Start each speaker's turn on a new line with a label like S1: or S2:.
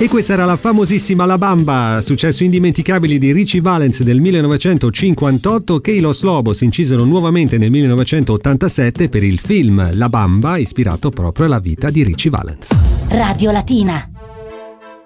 S1: E questa era la famosissima La Bamba, successo indimenticabile di Richie Valens del 1958, che i Los Lobos incisero nuovamente nel 1987 per il film La Bamba, ispirato proprio alla vita di Richie Valens.
S2: Radio Latina.